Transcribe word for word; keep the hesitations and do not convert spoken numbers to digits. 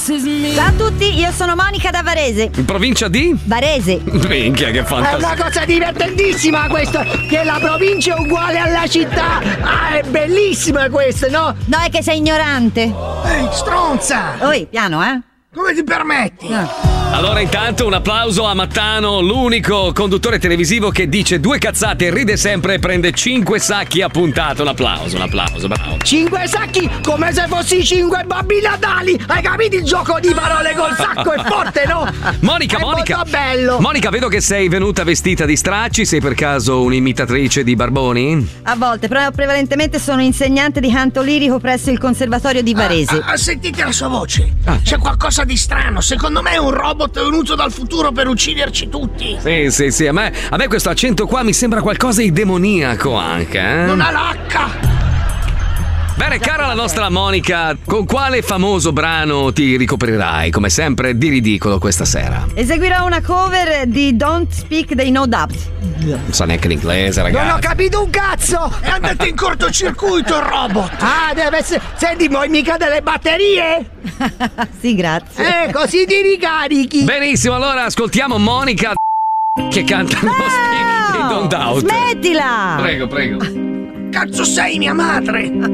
Ciao a tutti, io sono Monica da Varese. In provincia di? Varese. Minchia, che È fantasia. una cosa divertentissima questo, che la provincia è uguale alla città. Ah, è bellissima questa, no? No, è che sei ignorante. Ehi, stronza! Oi, piano, eh? Come ti permetti? Allora intanto un applauso a Mattano, l'unico conduttore televisivo che dice due cazzate, ride sempre e prende cinque sacchi a puntate. Un applauso, un applauso, bravo. Cinque sacchi come se fossi cinque babbi natali. Hai capito il gioco di parole col sacco? È forte, no? Monica, è Monica. molto bello. Monica, vedo che sei venuta vestita di stracci, sei per caso un'imitatrice di Barboni? A volte, però prevalentemente sono insegnante di canto lirico presso il Conservatorio di Varese. Ah, ah, sentite la sua voce. C'è qualcosa di strano. Secondo me è un robot venuto dal futuro per ucciderci tutti. Sì, sì, sì, a me, a me questo accento qua mi sembra qualcosa di demoniaco anche, eh? Non ha l'acca. Bene, cara la nostra Monica, con quale famoso brano ti ricoprirai, come sempre, di ridicolo questa sera? Eseguirò una cover di Don't Speak dei No Doubt. Non sa neanche l'inglese, ragazzi. Non ho capito un cazzo. È andato in cortocircuito il robot. Ah, deve essere. Senti, vuoi mica delle batterie? Sì, grazie. Eh, così ti ricarichi. Benissimo, allora ascoltiamo Monica che canta No Speak dei Don't Doubt. Smettila! Prego, prego. Cazzo sei mia madre?